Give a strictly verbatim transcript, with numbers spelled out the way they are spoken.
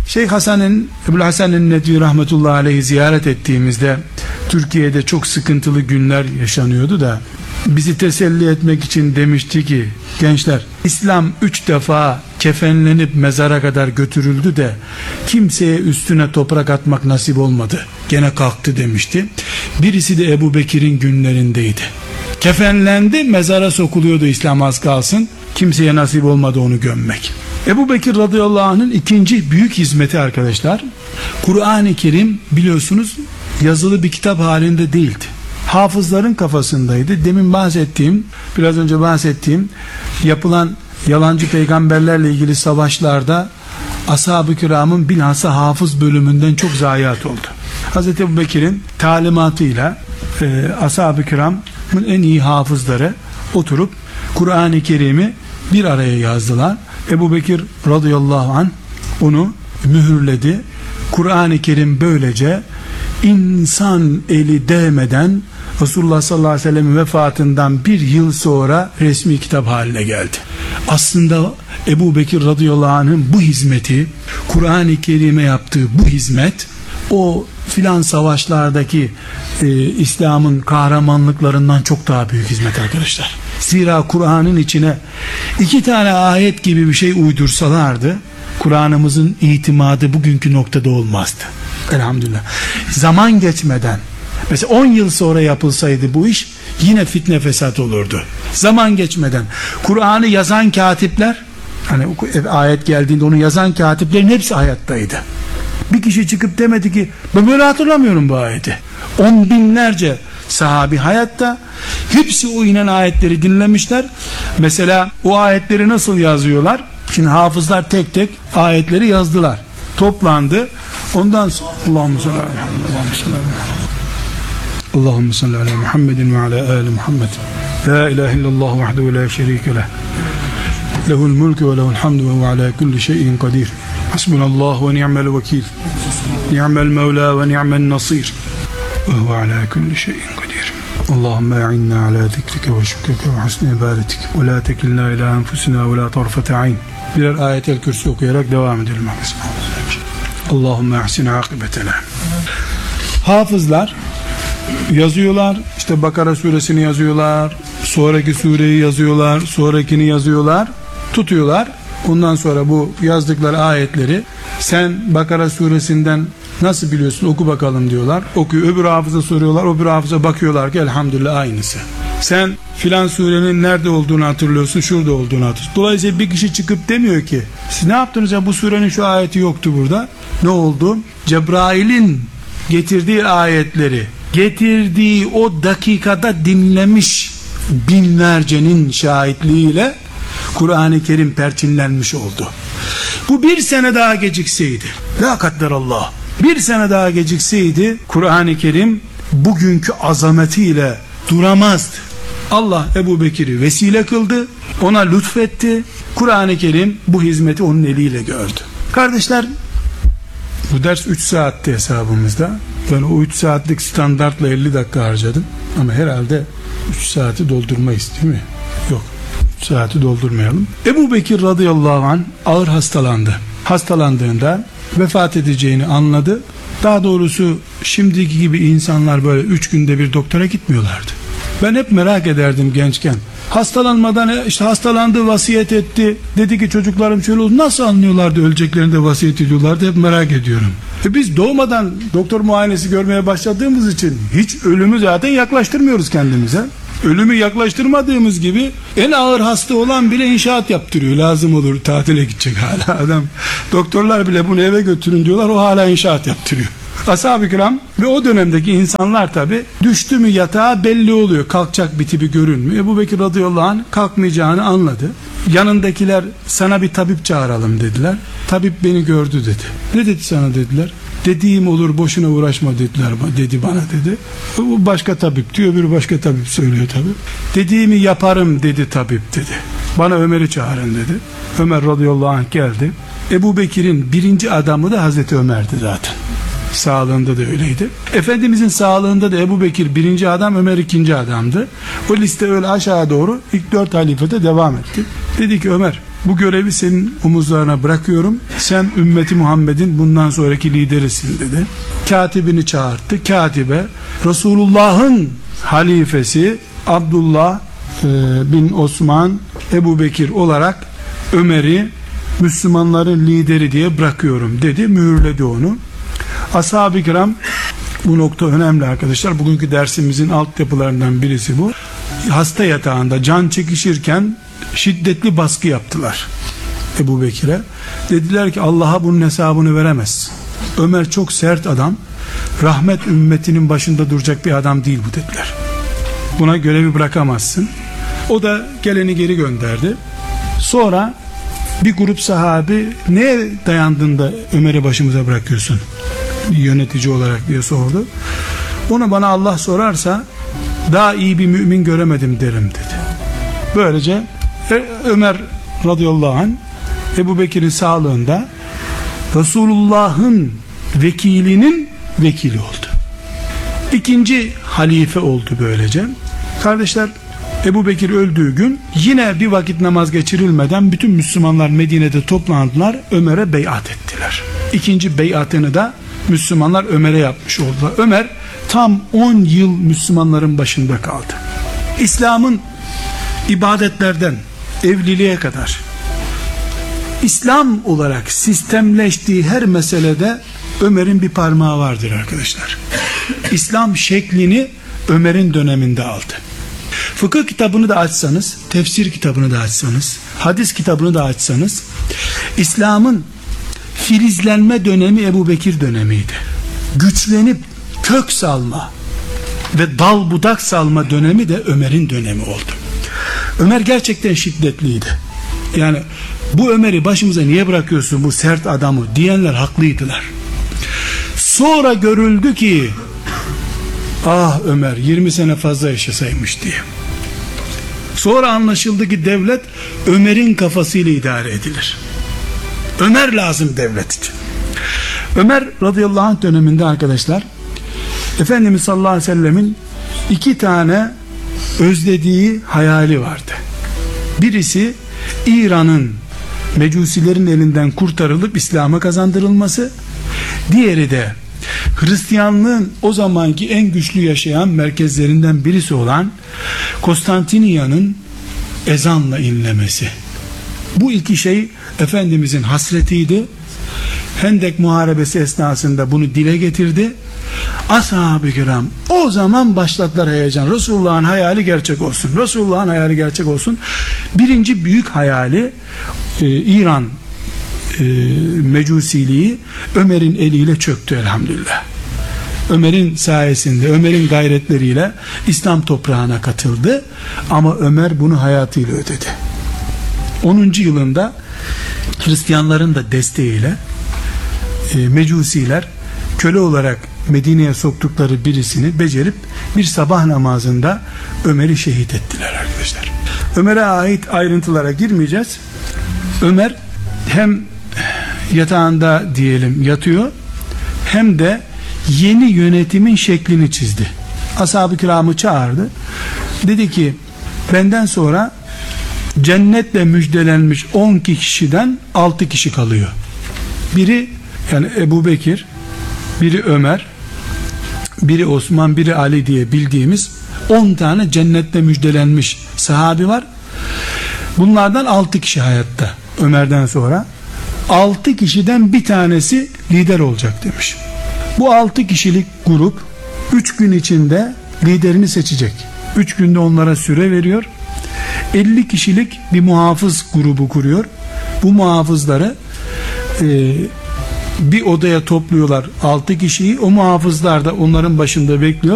Şeyh Hasan'ın, Ebu Hasan'ın Nedvi rahmetullahi aleyhi ziyaret ettiğimizde Türkiye'de çok sıkıntılı günler yaşanıyordu da bizi teselli etmek için demişti ki, gençler, İslam üç defa kefenlenip mezara kadar götürüldü de kimseye üstüne toprak atmak nasip olmadı, gene kalktı demişti. Birisi de Ebu Bekir'in günlerindeydi. Kefenlendi, mezara sokuluyordu İslam az kalsın, kimseye nasip olmadı onu gömmek. Ebu Bekir radıyallahu anh'ın ikinci büyük hizmeti arkadaşlar, Kur'an-ı Kerim biliyorsunuz yazılı bir kitap halinde değildi. Hafızların kafasındaydı. Demin bahsettiğim, biraz önce bahsettiğim yapılan yalancı peygamberlerle ilgili savaşlarda ashab-ı kiramın bilhassa hafız bölümünden çok zayiat oldu. Hazreti Ebu Bekir'in talimatıyla e, ashab-ı kiramın en iyi hafızları oturup Kur'an-ı Kerim'i bir araya yazdılar. Ebu Bekir radıyallahu anh onu mühürledi. Kur'an-ı Kerim böylece insan eli değmeden Resulullah sallallahu aleyhi ve sellem'in vefatından bir yıl sonra resmi kitap haline geldi. Aslında Ebu Bekir radıyallahu anh'ın bu hizmeti, Kur'an-ı Kerim'e yaptığı bu hizmet, o filan savaşlardaki e, İslam'ın kahramanlıklarından çok daha büyük hizmet arkadaşlar. Zira Kur'an'ın içine iki tane ayet gibi bir şey uydursalardı, Kur'an'ımızın itimadı bugünkü noktada olmazdı. Elhamdülillah. Zaman geçmeden, mesela on yıl sonra yapılsaydı bu iş, yine fitne fesat olurdu. Zaman geçmeden Kur'an'ı yazan katipler, hani ayet geldiğinde onu yazan katiplerin hepsi hayattaydı. Bir kişi çıkıp demedi ki ben böyle hatırlamıyorum bu ayeti. On binlerce sahabi hayatta, hepsi o inen ayetleri dinlemişler. Mesela o ayetleri nasıl yazıyorlar? Şimdi hafızlar tek tek ayetleri yazdılar, toplandı. Ondan sonra Allahümme salli ala Allahümme salli ala Muhammedin ve ala ali Muhammed. La ilahe illallah vahdehu la şerike leh. Lehul mulku ve lehul hamdu ve ala kulli şeyin kadir. Hasbunallah ve ni'mel vekil. Ni'mel mevla ve ni'mel nasir. Ve huve ala kulli şeyin kadir. Allahümme a'inna ala zikrike ve şükrike ve husni ibadetik. Ve la tekilna ila enfusina ve la tarfete ayn. Birer ayet-el kürsü okuyarak devam edelim. Allahümme ahsin akibetena. Hafızlar yazıyorlar, işte Bakara suresini yazıyorlar, sonraki sureyi yazıyorlar, sonrakini yazıyorlar, tutuyorlar. Ondan sonra bu yazdıkları ayetleri, sen Bakara suresinden nasıl biliyorsun, oku bakalım diyorlar, okuyor. Öbür hafıza soruyorlar, öbür hafıza bakıyorlar ki elhamdülillah aynısı. Sen filan surenin nerede olduğunu hatırlıyorsun, şurada olduğunu hatırlıyorsun. Dolayısıyla bir kişi çıkıp demiyor ki siz ne yaptınız ya, bu surenin şu ayeti yoktu burada. Ne oldu? Cebrail'in getirdiği ayetleri getirdiği o dakikada dinlemiş binlercenin şahitliğiyle Kur'an-ı Kerim perçinlenmiş oldu. Bu bir sene daha gecikseydi, la kadderallah, bir sene daha gecikseydi Kur'an-ı Kerim bugünkü azametiyle duramazdı. Allah Ebu Bekir'i vesile kıldı, ona lütfetti. Kur'an-ı Kerim bu hizmeti onun eliyle gördü. Kardeşler, bu ders üç saatti hesabımızda. Ben o üç saatlik standartla elli dakika harcadım. Ama herhalde üç saati doldurmayız değil mi? Yok, üç saati doldurmayalım. Ebu Bekir radıyallahu anh ağır hastalandı. Hastalandığında vefat edeceğini anladı. Daha doğrusu şimdiki gibi insanlar böyle üç günde bir doktora gitmiyorlardı. Ben hep merak ederdim gençken. Hastalanmadan işte hastalandı, vasiyet etti. Dedi ki çocuklarım şöyle oldu. Nasıl anlıyorlardı öleceklerini de vasiyet ediyorlardı, hep merak ediyorum. E biz doğmadan doktor muayenesi görmeye başladığımız için hiç ölümü zaten yaklaştırmıyoruz kendimize. Ölümü yaklaştırmadığımız gibi en ağır hasta olan bile inşaat yaptırıyor. Lazım olur, tatile gidecek hala adam. Doktorlar bile bunu eve götürün diyorlar, o hala inşaat yaptırıyor. Ashab-ı kiram ve o dönemdeki insanlar tabi düştü mü yatağa belli oluyor, kalkacak bir tipi görünmüyor. Ebu Bekir radıyallahu anh kalkmayacağını anladı. Yanındakiler sana bir tabip çağıralım dediler. Tabip beni gördü dedi. Ne dedi sana dediler. Dediğim olur, boşuna uğraşma dediler, dedi bana dedi. Bu başka tabip diyor, bir başka tabip söylüyor tabi. Dediğimi yaparım dedi tabip dedi. Bana Ömer'i çağırın dedi. Ömer radıyallahu anh geldi. Ebu Bekir'in birinci adamı da Hazreti Ömer'di zaten. Sağlığında da öyleydi. Efendimizin sağlığında da Ebu Bekir birinci adam, Ömer ikinci adamdı. O liste öyle aşağı doğru ilk dört halifede devam etti. Dedi ki Ömer, Bu görevi senin omuzlarına bırakıyorum. Sen ümmeti Muhammed'in bundan sonraki liderisin dedi. Katibini çağırdı. Katibe Resulullah'ın halifesi Abdullah e, bin Osman Ebu Bekir olarak Ömer'i Müslümanların lideri diye bırakıyorum dedi. Mühürledi onu. Ashab-ı kiram, bu nokta önemli arkadaşlar. Bugünkü dersimizin altyapılarından birisi bu. Hasta yatağında can çekişirken şiddetli baskı yaptılar Ebu Bekir'e. Dediler ki Allah'a bunun hesabını veremez. Ömer çok sert adam. Rahmet ümmetinin başında duracak bir adam değil bu dediler. Buna görevi bırakamazsın. O da geleni geri gönderdi. Sonra bir grup sahabi neye dayandığında Ömer'i başımıza bırakıyorsun bir yönetici olarak diye sordu. Onu bana Allah sorarsa daha iyi bir mümin göremedim derim dedi. Böylece Ömer radıyallahu anh Ebu Bekir'in sağlığında Resulullah'ın vekilinin vekili oldu. İkinci halife oldu böylece. Kardeşler, Ebu Bekir öldüğü gün yine bir vakit namaz geçirilmeden bütün Müslümanlar Medine'de toplandılar, Ömer'e beyat ettiler. İkinci beyatını da Müslümanlar Ömer'e yapmış oldular. Ömer tam on yıl Müslümanların başında kaldı. İslam'ın ibadetlerden evliliğe kadar İslam olarak sistemleştiği her meselede Ömer'in bir parmağı vardır arkadaşlar. İslam şeklini Ömer'in döneminde aldı. Fıkıh kitabını da açsanız, tefsir kitabını da açsanız, hadis kitabını da açsanız, İslam'ın filizlenme dönemi Ebu Bekir dönemiydi. Güçlenip kök salma ve dal budak salma dönemi de Ömer'in dönemi oldu. Ömer gerçekten şiddetliydi. Yani bu Ömer'i başımıza niye bırakıyorsun bu sert adamı diyenler haklıydılar. Sonra görüldü ki ah Ömer yirmi sene fazla yaşasaymış diye. Sonra anlaşıldı ki devlet Ömer'in kafasıyla idare edilir. Ömer lazım devlet için. Ömer radıyallahu anh döneminde arkadaşlar Efendimiz sallallahu aleyhi ve sellemin iki tane özlediği hayali vardı. Birisi İran'ın mecusilerin elinden kurtarılıp İslam'a kazandırılması, diğeri de Hristiyanlığın o zamanki en güçlü yaşayan merkezlerinden birisi olan Konstantiniyye'nin ezanla inlemesi. Bu iki şey Efendimizin hasretiydi. Hendek Muharebesi esnasında bunu dile getirdi. Ashab-ı kiram o zaman başlattılar heyecan. Resulullah'ın hayali gerçek olsun. Resulullah'ın hayali gerçek olsun. Birinci büyük hayali e, İran e, mecusiliği Ömer'in eliyle çöktü elhamdülillah. Ömer'in sayesinde, Ömer'in gayretleriyle İslam toprağına katıldı. Ama Ömer bunu hayatıyla ödedi. onuncu yılında Hristiyanların da desteğiyle e, mecusiler köle olarak Medine'ye soktukları birisini becerip bir sabah namazında Ömer'i şehit ettiler arkadaşlar. Ömer'e ait ayrıntılara girmeyeceğiz. Ömer hem yatağında diyelim yatıyor, hem de yeni yönetimin şeklini çizdi. Ashab-ı kiramı çağırdı. Dedi ki benden sonra cennetle müjdelenmiş on kişiden altı kişi kalıyor. Biri yani Ebu Bekir, biri Ömer, biri Osman, biri Ali diye bildiğimiz on tane cennetle müjdelenmiş sahabi var. Bunlardan altı kişi hayatta Ömer'den sonra. altı kişiden bir tanesi lider olacak demiş. Bu altı kişilik grup üç gün içinde liderini seçecek. üç günde onlara süre veriyor. elli kişilik bir muhafız grubu kuruyor. Bu muhafızları e, bir odaya topluyorlar altı kişiyi. O muhafızlar da onların başında bekliyor.